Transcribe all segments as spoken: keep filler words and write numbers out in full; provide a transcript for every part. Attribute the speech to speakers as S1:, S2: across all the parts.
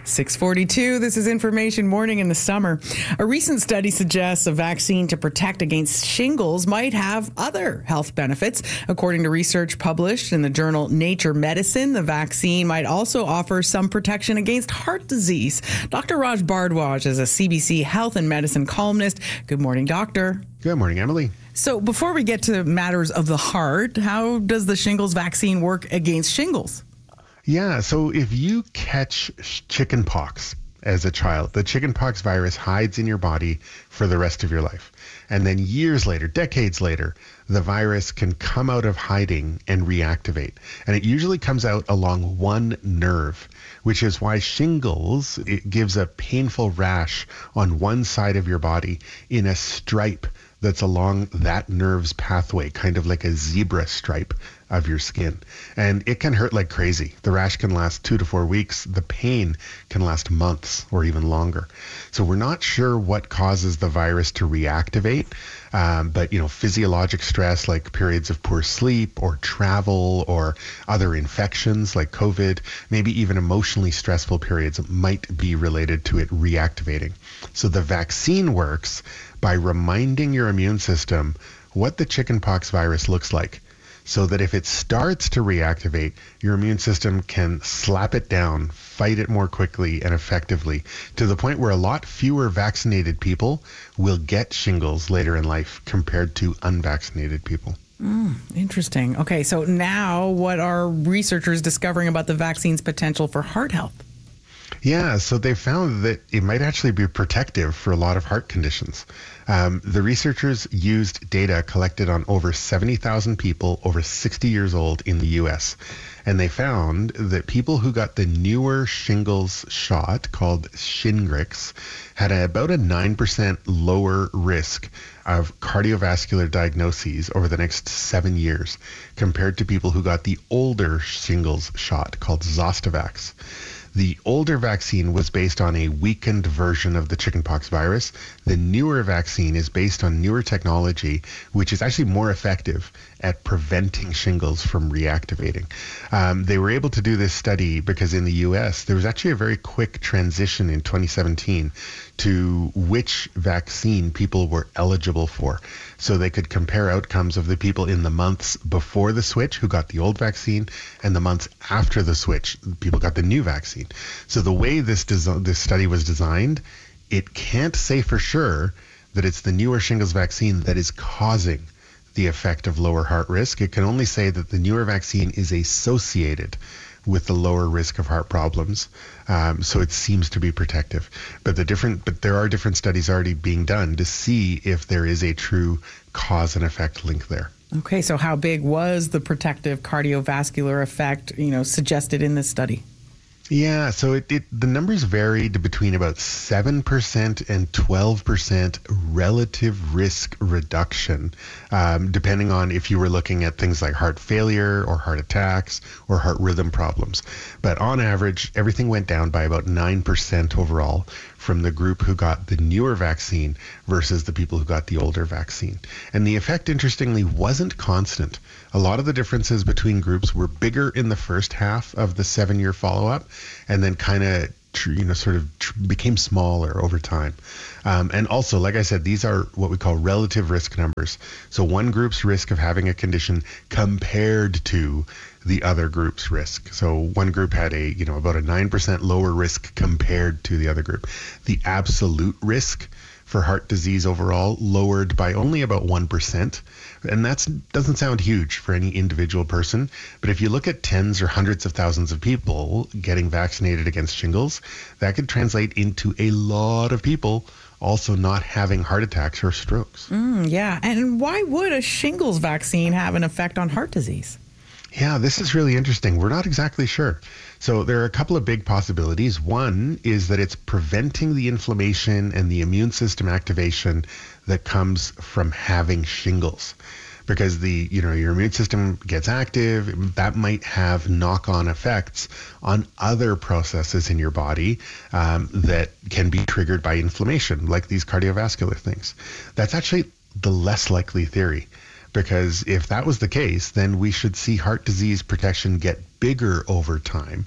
S1: six forty-two, this is Information Morning in the summer. A recent study suggests a vaccine to protect against shingles might have other health benefits. According to research published in the journal Nature Medicine, the vaccine might also offer some protection against heart disease. Doctor Raj Bhardwaj is a C B C health and medicine columnist. Good morning, doctor.
S2: Good morning, Emily.
S1: So before we get to matters of the heart, how does the shingles vaccine work against shingles?
S2: Yeah, so if you catch chicken pox as a child, the chicken pox virus hides in your body for the rest of your life. And then years later, decades later, the virus can come out of hiding and reactivate. And it usually comes out along one nerve, which is why shingles, it gives a painful rash on one side of your body in a stripe that's along that nerve's pathway, kind of like a zebra stripe of your skin. And it can hurt like crazy. The rash can last two to four weeks. The pain can last months or even longer. So we're not sure what causes the virus to reactivate, um, but you know, physiologic stress like periods of poor sleep or travel or other infections like COVID, maybe even emotionally stressful periods might be related to it reactivating. So the vaccine works by reminding your immune system what the chickenpox virus looks like, so that if it starts to reactivate, your immune system can slap it down, fight it more quickly and effectively, to the point where a lot fewer vaccinated people will get shingles later in life compared to unvaccinated people.
S1: Mm, interesting. Okay, so now what are researchers discovering about the vaccine's potential for heart health?
S2: Yeah, so they found that it might actually be protective for a lot of heart conditions. Um, the researchers used data collected on over seventy thousand people over sixty years old in the U S, and they found that people who got the newer shingles shot, called Shingrix, had a, about a nine percent lower risk of cardiovascular diagnoses over the next seven years compared to people who got the older shingles shot, called Zostavax. The older vaccine was based on a weakened version of the chickenpox virus. The newer vaccine is based on newer technology, which is actually more effective at preventing shingles from reactivating. Um, they were able to do this study because in the U S, there was actually a very quick transition in twenty seventeen to which vaccine people were eligible for. So they could compare outcomes of the people in the months before the switch who got the old vaccine and the months after the switch, people got the new vaccine. So the way this des- this study was designed, it can't say for sure that it's the newer shingles vaccine that is causing the effect of lower heart risk. It can only say that the newer vaccine is associated with the lower risk of heart problems. Um, so it seems to be protective. But the different, but there are different studies already being done to see if there is a true cause and effect link there.
S1: Okay, so how big was the protective cardiovascular effect, you know, suggested in this study?
S2: Yeah, so it, it the numbers varied between about seven percent and twelve percent relative risk reduction, um, depending on if you were looking at things like heart failure or heart attacks or heart rhythm problems. But on average, everything went down by about nine percent overall from the group who got the newer vaccine versus the people who got the older vaccine. And the effect, interestingly, wasn't constant. A lot of the differences between groups were bigger in the first half of the seven-year follow-up, and then kind of, you know, sort of tr- became smaller over time. Um, and also, like I said, these are what we call relative risk numbers. So one group's risk of having a condition compared to the other group's risk. So one group had a, you know, about a nine percent lower risk compared to the other group. The absolute risk for heart disease overall lowered by only about one percent. And that doesn't sound huge for any individual person. But if you look at tens or hundreds of thousands of people getting vaccinated against shingles, that could translate into a lot of people also not having heart attacks or strokes.
S1: Mm, yeah. And why would a shingles vaccine have an effect on heart disease?
S2: Yeah, this is really interesting. We're not exactly sure. So there are a couple of big possibilities. One is that it's preventing the inflammation and the immune system activation that comes from having shingles. Because the, you know, your immune system gets active, that might have knock-on effects on other processes in your body um, that can be triggered by inflammation, like these cardiovascular things. That's actually the less likely theory. Because if that was the case, then we should see heart disease protection get bigger over time.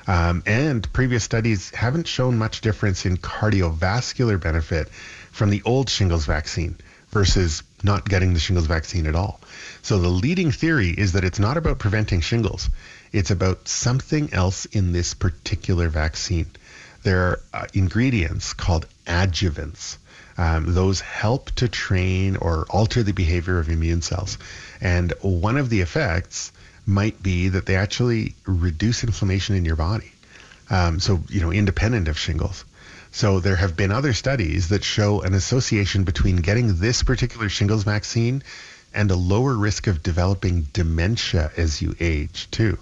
S2: Um, and previous studies haven't shown much difference in cardiovascular benefit from the old shingles vaccine versus not getting the shingles vaccine at all. So the leading theory is that it's not about preventing shingles. It's about something else in this particular vaccine. There are uh, ingredients called adjuvants. Um, those help to train or alter the behavior of immune cells. And one of the effects might be that they actually reduce inflammation in your body. Um, so, you know, independent of shingles. So there have been other studies that show an association between getting this particular shingles vaccine and a lower risk of developing dementia as you age too.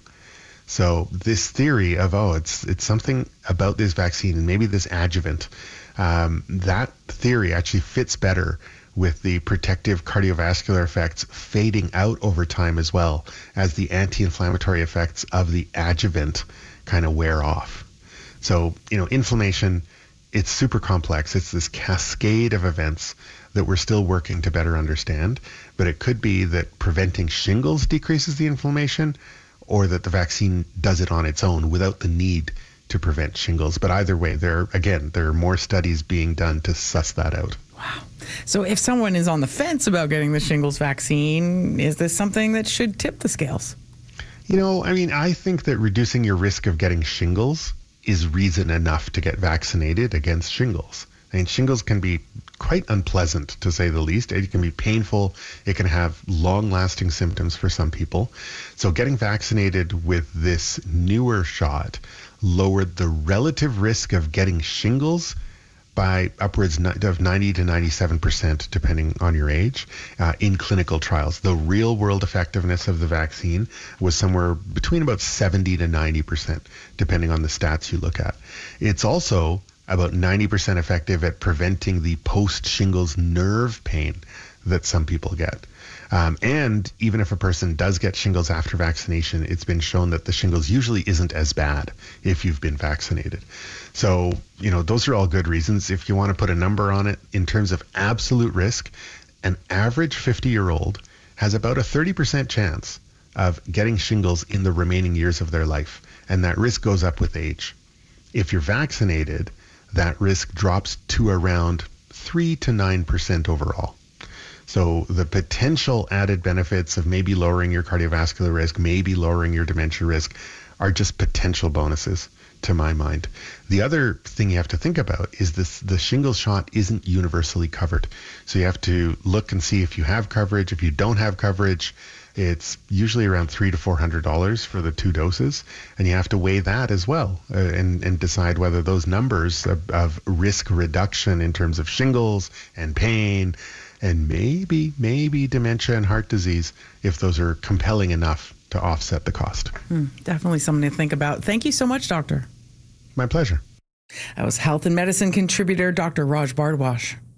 S2: So this theory of, oh, it's it's something about this vaccine and maybe this adjuvant, um, that theory actually fits better with the protective cardiovascular effects fading out over time as well as the anti-inflammatory effects of the adjuvant kind of wear off. So, you know, inflammation, it's super complex. It's this cascade of events that we're still working to better understand. But it could be that preventing shingles decreases the inflammation, or that the vaccine does it on its own without the need to prevent shingles. But either way, there again, there are more studies being done to suss that out.
S1: Wow. So if someone is on the fence about getting the shingles vaccine, is this something that should tip the scales?
S2: You know, I mean, I think that reducing your risk of getting shingles is reason enough to get vaccinated against shingles. I mean, shingles can be quite unpleasant, to say the least. It can be painful. It can have long-lasting symptoms for some people. So getting vaccinated with this newer shot lowered the relative risk of getting shingles by upwards of ninety to ninety-seven percent, depending on your age, uh, in clinical trials. The real-world effectiveness of the vaccine was somewhere between about seventy to ninety percent, depending on the stats you look at. It's also about ninety percent effective at preventing the post-shingles nerve pain that some people get. Um, and even if a person does get shingles after vaccination, it's been shown that the shingles usually isn't as bad if you've been vaccinated. So, you know, those are all good reasons. If you want to put a number on it, in terms of absolute risk, an average fifty-year-old has about a thirty percent chance of getting shingles in the remaining years of their life. And that risk goes up with age. If you're vaccinated, that risk drops to around three to nine percent overall. So the potential added benefits of maybe lowering your cardiovascular risk, maybe lowering your dementia risk, are just potential bonuses to my mind. The other thing you have to think about is this: the shingles shot isn't universally covered. So you have to look and see if you have coverage. If you don't have coverage, it's usually around three to four hundred dollars for the two doses, and you have to weigh that as well, uh, and and decide whether those numbers of, of risk reduction in terms of shingles and pain, and maybe maybe dementia and heart disease, if those are compelling enough to offset the cost.
S1: Hmm, definitely something to think about. Thank you so much, Doctor.
S2: My pleasure.
S1: That was health and medicine contributor Doctor Raj Bhardwaj.